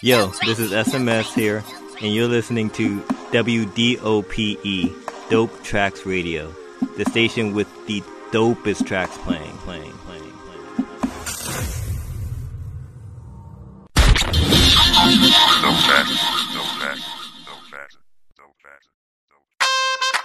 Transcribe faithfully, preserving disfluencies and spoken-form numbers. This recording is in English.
Yo, this is S M S here, and you're listening to W D O P E, Dope Tracks Radio, the station with the dopest tracks playing, playing, playing, playing.